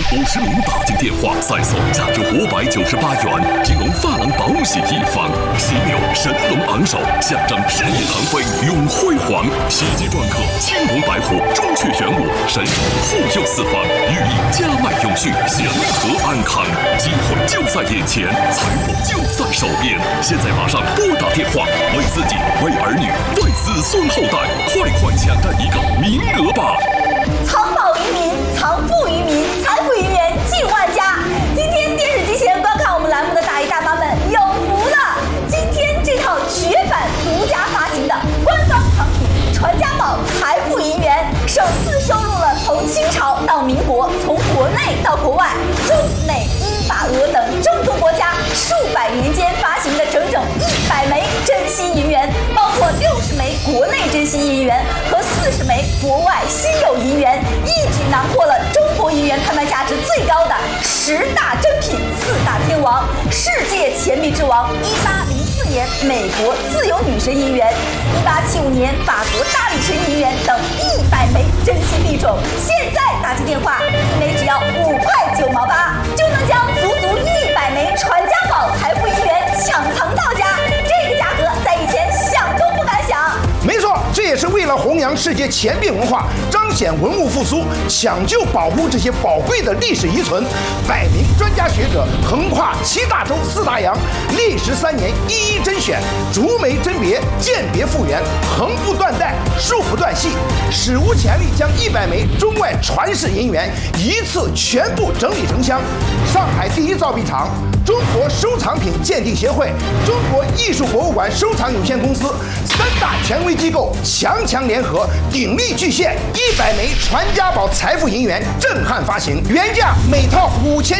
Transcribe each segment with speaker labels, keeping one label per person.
Speaker 1: 50名打进电话，再送价值598元金龙发廊保喜一方，犀牛神龙昂首，象征事业腾飞永辉煌。喜极篆刻青龙白虎，朱雀玄武，神兽护佑四方，寓意家迈永续，祥和安康。机会就在眼前，财富就在手边。现在马上拨打电话，为自己、为儿女、为子孙后代，快抢占一个名额吧！
Speaker 2: 藏宝于民，藏富于民，财富于民近万家。今天电视机前观看我们栏目的大爷大妈们有福了！今天这套绝版独家发行的官方藏品《传家宝财富银元》，首次收录了从清朝到民国，从国内到国外，中美英法俄等中东国家数百年间发行的整整100枚珍稀银元，包括60枚国内珍稀银元和40枚国外稀有银元，一举囊括了中国银元拍卖价值最高的10大珍品、4大天王、世界钱币之王。1804年美国自由女神银元，1875年法国大力神银元等100枚珍稀币种。现在打起电话，一枚只要5块9毛8，就能将足100枚传家宝财富银元抢藏到家。这个价格在以前想都不敢想。
Speaker 3: 没错，这也是为了弘扬世界钱币文化，彰显文物复苏，抢救保护这些宝贵的历史遗存。100名专家学者横跨7大洲4大洋，历时3年一一甄选，逐枚甄别，鉴别复原，横不断代，竖不断细，史无前例将100枚中外传世银元一次全部整理成箱。上海第一造币厂、中国收藏品鉴定协会、中国艺术博物馆收藏有限公司3大权威机构强联合，鼎力巨献100枚传家宝财富银元，震撼发行，原价每套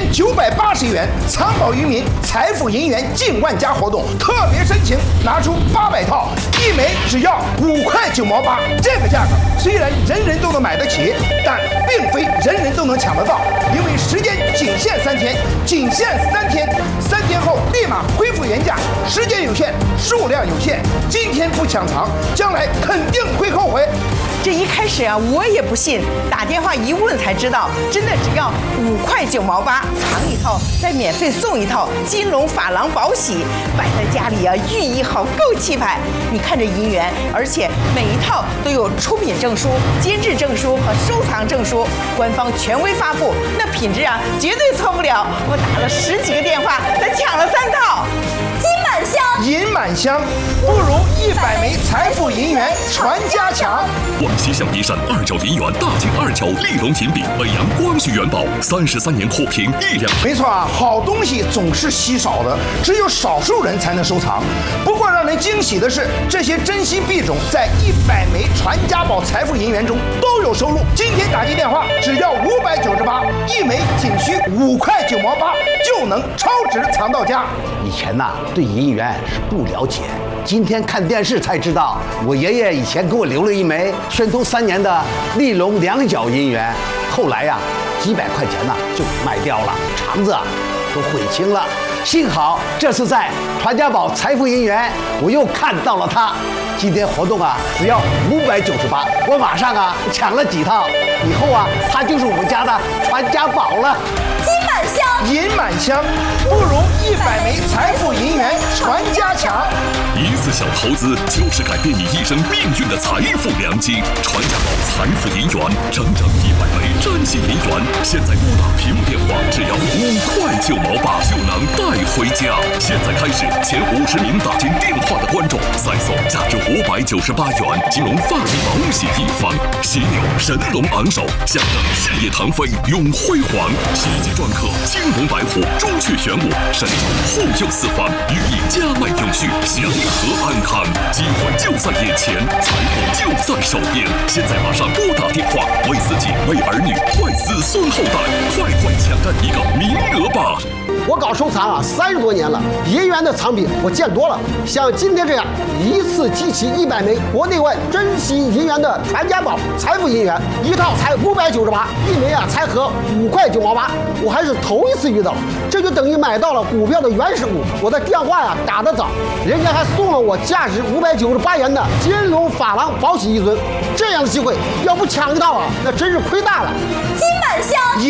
Speaker 3: 5980元，藏宝于民，财富银元近万家活动特别申请，拿出800套，一枚只要5块9毛8。这个价格虽然人人都能买得起，但并非人人都能抢得到，因为时间仅限3天，仅限3天，3天后立马恢复原价，时间有限，数量有限，今天不抢藏，将来肯定会后悔。
Speaker 4: 这一开始啊，我也不信，打电话一问才知道，真的只要5块9毛8，藏一套再免费送一套金龙珐琅宝玺，摆在家里啊，寓意好，够气派。你看这银元，而且每一套都有出品证书、监制证书和收藏证书，官方权威发布，那品质啊绝对错不了。我打了10几个电话才抢了3套。
Speaker 2: 金满箱，
Speaker 3: 银满箱，不如100枚财富银元传家强。
Speaker 1: 广西象鼻山2角银元大金2角丽龙银币，北洋光绪元宝，33年货平1两。
Speaker 3: 没错啊，好东西总是稀少的，只有少数人才能收藏。不过让人惊喜的是，这些珍稀币种在100枚传家宝财富银元中都有收录。今天打进电话，只要598，一枚仅需5块9毛8，就能超值藏到家。
Speaker 5: 以前呐，对银元是不了解，今天看电视才知道，我爷爷以前给我留了一枚宣统3年的丽龙2角银元，后来呀，几百块钱呐就卖掉了，肠子都悔青了。幸好这次在传家宝财富银元，我又看到了它。今天活动啊，只要598，我马上啊抢了几套，以后啊，它就是我们家的传家宝了。
Speaker 2: 金满箱，
Speaker 3: 银满箱，不如100枚财富银元传家强。
Speaker 1: 一次小投资就是改变你一生命运的财富良机。传家宝财富银元，整整100枚珍稀银元，现在拨打屏幕电话，只要5块9毛8就能带回家。现在开始，前50名打进电话的观众，再送价值598元金龙发廊保喜一方，犀牛神龙昂首，象征事业腾飞永辉煌。喜极篆刻青龙白虎，朱雀玄武，神兽护佑四方，寓意家迈永续，祥和安康。机会就在眼前，财富就在手边。现在马上拨打电话，为自己、为儿女、为子孙后代，快抢占一个名额吧！
Speaker 6: 我搞收藏啊30多年了，银元的藏品我见多了，像今天这样一次集齐100枚国内外珍稀银元的传家宝财富银元，一套才598，一枚啊才合5块9毛8，我还是头一次遇到，这就等于买到了股票的原始股。我的电话呀打得早，人家还送了我价值598元的金龙珐琅宝玺一尊，这样的机会要不抢一套啊，那真是亏大了。
Speaker 2: 金满箱。